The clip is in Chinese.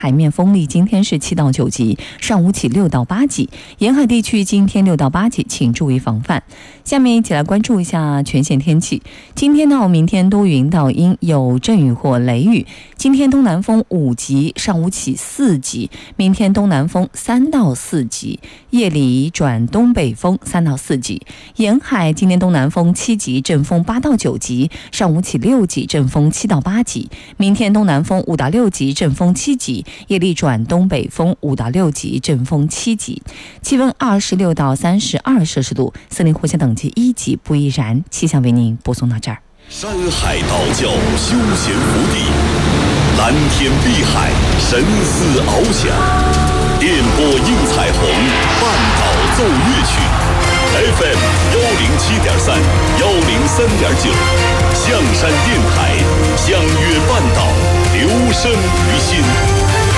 海面风力今天是7到9级，上午起6到8级，沿海地区今天6到8级，请注意防范。下面一起来关注一下全县天气。今天到明天多云到阴，有阵雨或雷雨。今天东南风5级，上午起4级，明天东南风3到4级，夜里转东北风3到4级。沿海今天东南风7级，阵风8到9级，上午起6级，阵风7到8级。明天东南风5到6级，阵风7级，夜里转东北风5到6级，阵风7级。气温26到32摄氏度，森林火险等级1级，不易燃。气象为您播送到这儿。 山海道教休闲福地，蓝天碧海，神思翱翔，电波映彩虹，半岛奏乐曲。FM 107.3、103.9，象山电台，相约半岛，留声于心。